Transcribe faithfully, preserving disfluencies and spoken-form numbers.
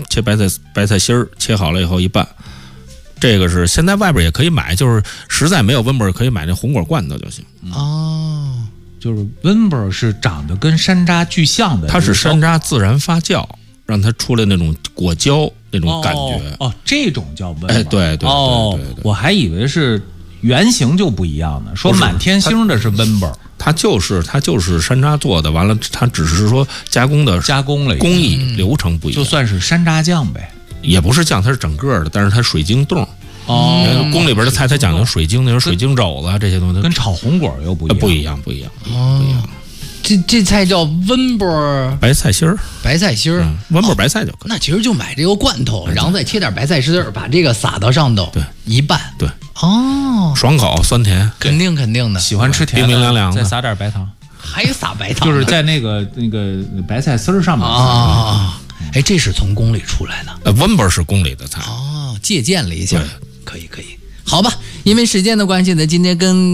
切白菜白菜心儿，切好了以后一拌。这个是现在外边也可以买，就是实在没有温本可以买那红果罐头就行。 哦， 就是温本是长得跟山楂巨像的， 它是山楂自然发酵，让它出来那种果胶那种感觉。 哦，哦这种叫温本。 哎，对对对哦对对对， 我还以为是原型就不一样呢。说满天星的是温本， 它就是它就是山楂做的，完了它只是说加工的加工了工艺流程不一样， 就算是山楂酱呗。 也不是酱，它是整个的，但是它水晶冻。 哦， 宫里边的菜它讲究水晶，那种水晶肘子这些东西， 跟炒红果又不一样， 不一样，不一样， 哦、 不一样。 这这菜叫温波白菜心儿， 白菜心儿， 嗯、温波白菜就可以、 哦。那其实就买这个罐头，然后再切点白菜丝儿，把这个撒到上头， 对， 一拌， 对， 哦， 爽口酸甜， 肯定肯定的。 喜欢吃甜冰冰凉凉的， 再撒点白糖， 还撒白糖， 就是在那个那个白菜丝儿上面啊。哎，这是从宫里出来的， 呃，温波是宫里的菜哦，借鉴了一下，可以可以，好吧，因为时间的关系呢，今天跟